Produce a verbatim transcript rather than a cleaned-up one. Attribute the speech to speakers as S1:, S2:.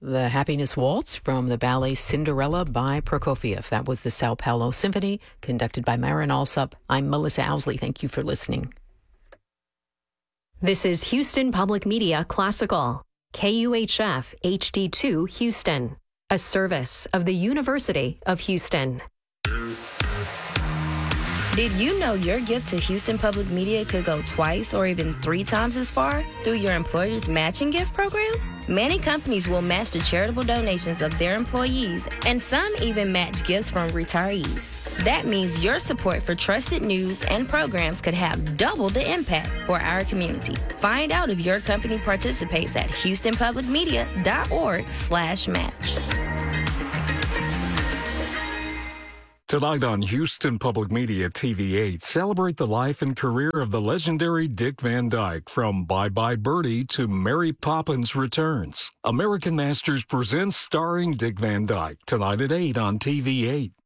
S1: The Happiness Waltz from the ballet Cinderella by Prokofiev. That was the Sao Paulo Symphony, conducted by Marin Alsop. I'm Melissa Owsley. Thank you for listening.
S2: This is Houston Public Media Classical, K U H F H D two Houston, a service of the University of Houston.
S3: Did you know your gift to Houston Public Media could go twice or even three times as far through your employer's matching gift program? Many companies will match the charitable donations of their employees, and some even match gifts from retirees. That means your support for trusted news and programs could have double the impact for our community. Find out if your company participates at houstonpublicmedia.org slash match.
S4: Tonight on Houston Public Media T V eight, celebrate the life and career of the legendary Dick Van Dyke, from Bye Bye Birdie to Mary Poppins Returns. American Masters presents Starring Dick Van Dyke, tonight at eight on T V eight.